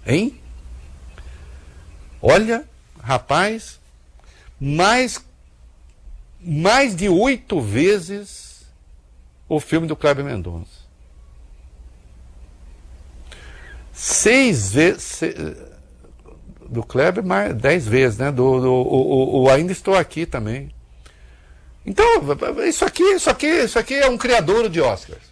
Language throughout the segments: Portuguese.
Hein? Olha, rapaz, mais de 8 vezes o filme do Kleber Mendonça. 6 vezes do Kleber, mais 10 vezes, né? O Ainda Estou Aqui também. Então, isso aqui é um criadouro de Oscars.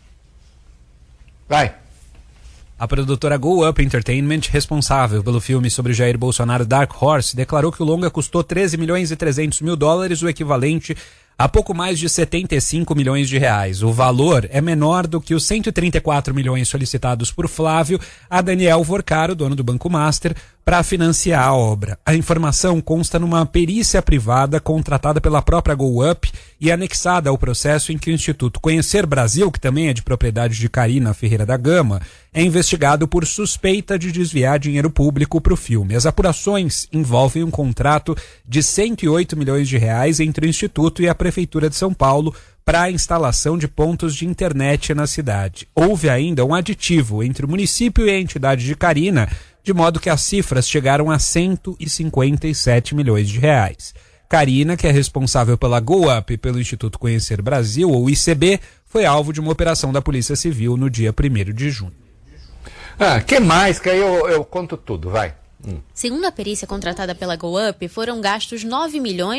Vai. A produtora Go Up Entertainment, responsável pelo filme sobre Jair Bolsonaro Dark Horse, declarou que o longa custou 13 milhões e 300 mil dólares, o equivalente a pouco mais de 75 milhões de reais. O valor é menor do que os 134 milhões solicitados por Flávio a Daniel Vorcaro, dono do Banco Master, para financiar a obra. A informação consta numa perícia privada contratada pela própria Go Up e anexada ao processo em que o Instituto Conhecer Brasil, que também é de propriedade de Carina Ferreira da Gama, é investigado por suspeita de desviar dinheiro público para o filme. As apurações envolvem um contrato de 108 milhões de reais entre o Instituto e a Prefeitura de São Paulo para a instalação de pontos de internet na cidade. Houve ainda um aditivo entre o município e a entidade de Carina, de modo que as cifras chegaram a 157 milhões de reais. Carina, que é responsável pela Go Up e pelo Instituto Conhecer Brasil, ou ICB, foi alvo de uma operação da Polícia Civil no dia 1º de junho. Que mais? Que aí eu conto tudo, vai. Segundo a perícia contratada pela Go Up, foram gastos 9 milhões